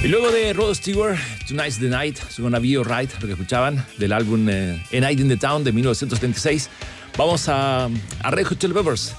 Y luego de Rod Stewart, Tonight's the Night, su Gonna Be Alright, lo que escuchaban del álbum A Night in the Town de 1976, vamos a Red Hot Chili Peppers.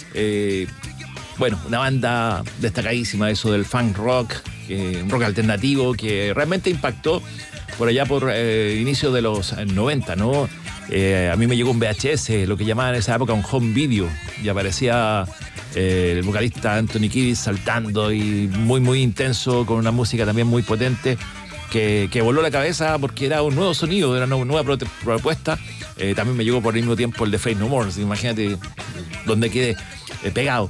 Bueno, una banda destacadísima, eso del funk rock, un rock alternativo que realmente impactó por allá por inicio de los 90, ¿no? A mí me llegó un VHS, lo que llamaban en esa época un home video, y aparecía el vocalista Anthony Kiedis saltando y muy intenso, con una música también muy potente que voló la cabeza porque era un nuevo sonido, era una nueva propuesta. También me llegó por el mismo tiempo el de Faith No More, imagínate donde quede pegado.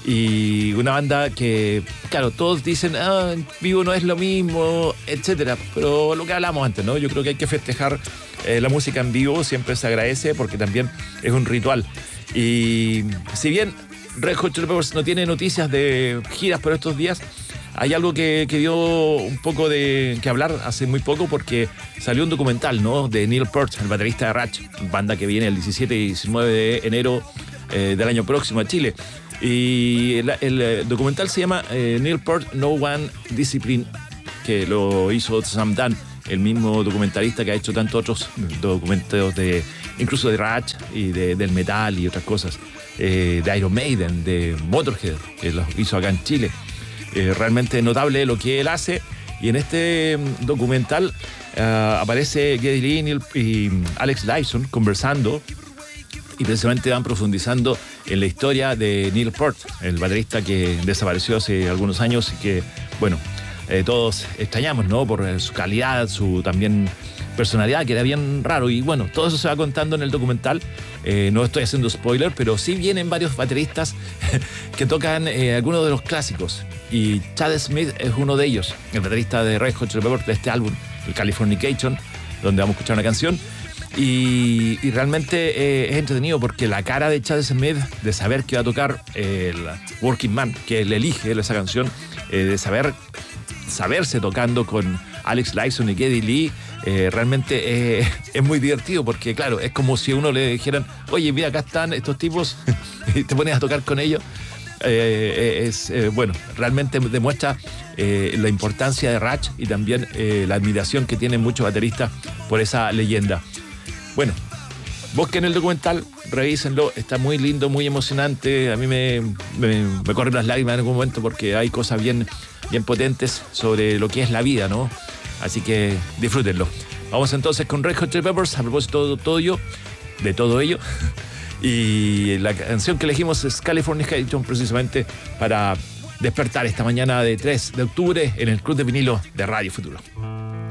Y una banda que, claro, todos dicen, en vivo no es lo mismo, etcétera, pero lo que hablamos antes, ¿no? Yo creo que hay que festejar la música en vivo, siempre se agradece porque también es un ritual. Y si bien Red Hot Chili Peppers no tiene noticias de giras por estos días, hay algo que dio un poco de que hablar hace muy poco, porque salió un documental, ¿no?, de Neil Peart, el baterista de Rush, banda que viene el 17 y 19 de enero del año próximo a Chile. Y el documental se llama Neil Peart No One Discipline, que lo hizo Sam Dunn, el mismo documentalista que ha hecho tantos otros documentos incluso de Rush y del metal y otras cosas, de Iron Maiden, de Motorhead, que lo hizo acá en Chile. Realmente notable lo que él hace, y en este documental aparece Geddy Lee y Alex Lifeson conversando, y precisamente van profundizando en la historia de Neil Peart, el baterista que desapareció hace algunos años y que, bueno, todos extrañamos, ¿no?, por su calidad, su también personalidad, que era bien raro. Y bueno, todo eso se va contando en el documental. No estoy haciendo spoiler, pero sí vienen varios bateristas que tocan algunos de los clásicos, y Chad Smith es uno de ellos, el baterista de Red Hot Chili Peppers, de este álbum, el Californication, donde vamos a escuchar una canción. Y realmente es entretenido porque la cara de Chad Smith de saber que va a tocar el Working Man, que él elige esa canción, de saberse tocando con Alex Lifeson y Geddy Lee, realmente es muy divertido, porque claro, es como si a uno le dijeran, oye, mira, acá están estos tipos y te pones a tocar con ellos. Bueno, realmente demuestra la importancia de Rush y también la admiración que tienen muchos bateristas por esa leyenda. Bueno, busquen el documental, revísenlo, está muy lindo, muy emocionante. A mí me corren las lágrimas en algún momento porque hay cosas bien potentes sobre lo que es la vida, ¿no? Así que disfrútenlo. Vamos entonces con Red Hot Chili Peppers, a propósito de todo ello. Y la canción que elegimos es Californication, precisamente para despertar esta mañana de 3 de octubre en el Club de Vinilo de Radio Futuro.